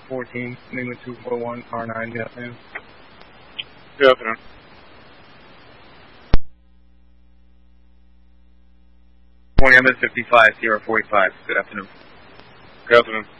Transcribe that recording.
14, Lima 241, R9, good afternoon. Good afternoon. Morning, I'm at 55, Sierra 45. Good afternoon. Good afternoon.